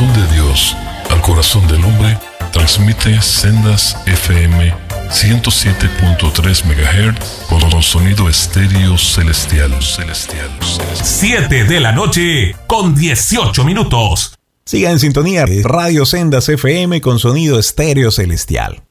corazón de Dios al corazón del hombre, transmite Sendas FM 107.3 MHz con sonido estéreo celestial. 7 de la noche con 18 minutos. Siga en sintonía de Radio Sendas FM con sonido estéreo celestial.